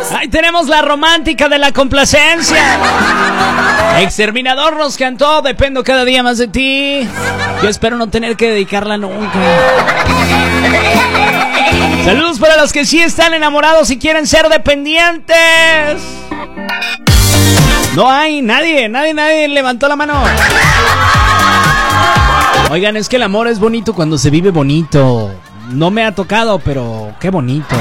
Ahí tenemos la romántica de la complacencia. Exterminador nos cantó Dependo cada día más de ti. Yo espero no tener que dedicarla nunca. Saludos para los que sí están enamorados y quieren ser dependientes. No hay nadie levantó la mano. Oigan, es que el amor es bonito cuando se vive bonito. No me ha tocado, pero qué bonito.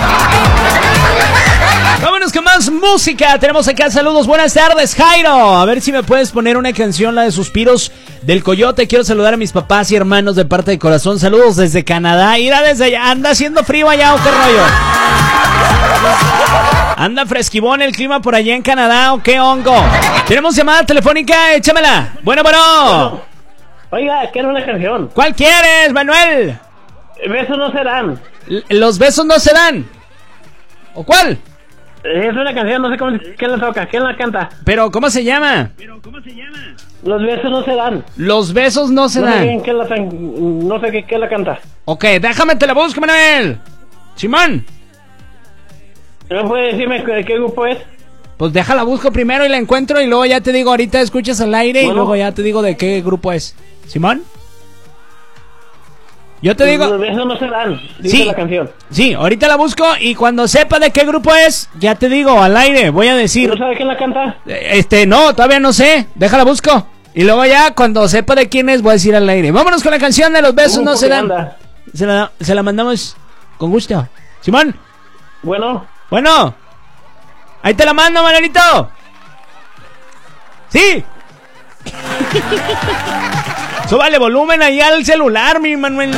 Vámonos con más música. Tenemos acá saludos. Buenas tardes, Jairo. A ver si me puedes poner una canción, la de Suspiros del Coyote. Quiero saludar a mis papás y hermanos de parte de corazón. Saludos desde Canadá. Irá desde allá. ¿Anda haciendo frío allá o qué rollo? ¿Anda fresquibón el clima por allá en Canadá o qué hongo? Tenemos llamada telefónica. Échamela. Bueno. Oiga, quiero una canción. ¿Cuál quieres, Manuel? Besos no se dan. Los besos no se dan. ¿O cuál? Es una canción, no sé quién la toca, quién la canta. ¿Pero cómo se llama? Los besos no se dan. Los besos no se dan. No sé quién la canta. Ok, déjame, te la busco, Manuel. Simón. ¿No puede decirme qué grupo es? Pues déjala, busco primero y la encuentro y luego ya te digo, ahorita escuchas al aire y luego ya te digo de qué grupo es. ¿Simón? Yo te digo... Los besos no se dan, dice la canción. Sí, ahorita la busco y cuando sepa de qué grupo es, ya te digo, al aire, voy a decir... ¿No sabe quién la canta? No, todavía no sé, déjala busco. Y luego ya, cuando sepa de quién es, voy a decir al aire. Vámonos con la canción de Los besos no se dan. Se la mandamos con gusto. ¿Simón? Bueno. Ahí te la mando, Manuelito. Sí. Súbale volumen ahí al celular, mi Manuel.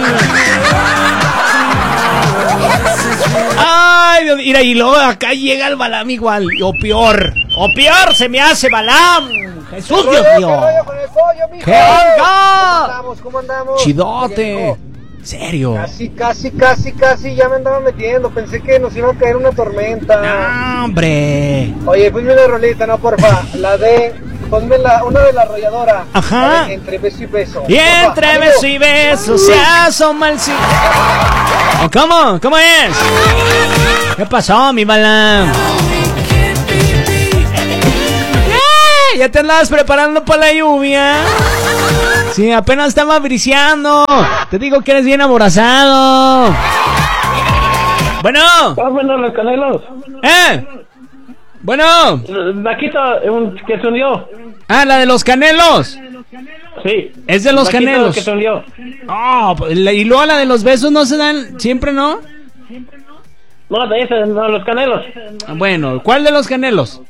Ay, Dios, mira, y luego acá llega el Balam igual. O peor se me hace Balam. Jesús, Dios mío. ¿Qué onda? ¿Cómo andamos? Chidote. ¿Serio? Casi, ya me andaba metiendo. Pensé que nos iba a caer una tormenta. No, hombre. Oye, ponme una rolita, no, porfa. Ponme una de la arrolladora. Ajá. Entre beso y beso. Y entre beso y beso se asoma el cielo. ¿Cómo es? ¿Qué pasó, mi Balam? ¿Ya te andabas preparando para la lluvia? Sí, apenas estaba briseando. Te digo que eres bien aborazado. Bueno. Bueno, los Canelos. Bueno. Vaquito, que se hundió. Ah, la de los Canelos. Sí. Es de los Vaquito Canelos. Que se hundió. Oh, y luego la de los besos no se dan siempre, ¿no? No, de ese, no, los Canelos. Bueno, ¿cuál de los Canelos?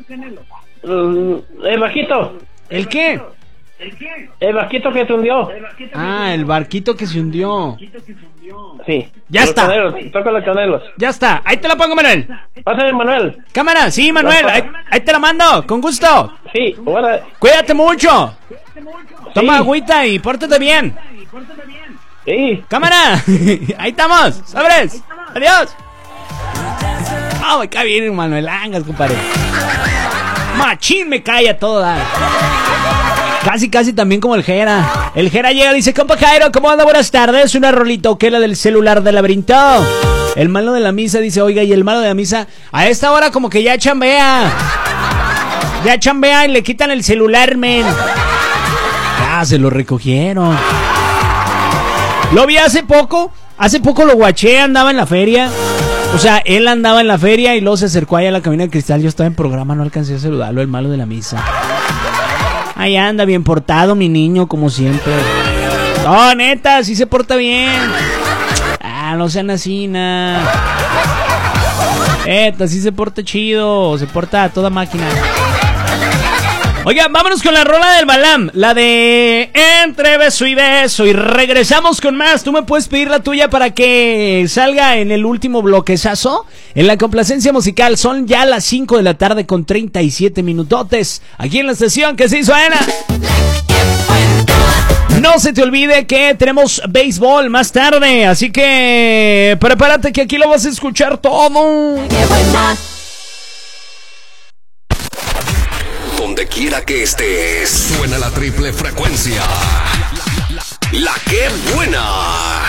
El Vaquito. ¿El qué? El barquito que se hundió. Ah, el barquito que se hundió. Sí. Ya está. Toca los Canelos. Ya está. Ahí te la pongo, Manuel. Pásame, Manuel. Cámara, sí, Manuel. Ahí te la mando, con gusto. Sí, bueno. Cuídate mucho. Toma agüita y pórtate bien. Sí. Cámara. Ahí estamos. Sobres. Adiós. Ah, me cae bien, Manuel Angas, compadre. Machín me cae a toda. Casi también como el Jera. El Jera llega y dice: compa Jairo, ¿cómo anda? Buenas tardes. Una rolita o qué, la del celular del laberinto. El malo de la misa dice: oiga, y el malo de la misa a esta hora como que ya chambea. Ya chambea y le quitan el celular, men. Ah, se lo recogieron. Lo vi hace poco lo guaché, andaba en la feria. O sea, él andaba en la feria y luego se acercó ahí a la cabina de cristal. Yo estaba en programa, no alcancé a saludarlo, el malo de la misa. Ahí anda, bien portado mi niño, como siempre. No, neta, sí se porta bien. Ah, no sean así, nada. Neta, sí se porta chido, se porta a toda máquina. Oigan, vámonos con la rola del Balam, la de Entre beso y beso, y regresamos con más. Tú me puedes pedir la tuya para que salga en el último bloquezazo, en la complacencia musical. Son ya las 5 de la tarde con 37 minutotes, aquí en la estación que sí suena. No se te olvide que tenemos béisbol más tarde, así que prepárate que aquí lo vas a escuchar todo. Donde quiera que estés, suena la triple frecuencia. La que buena.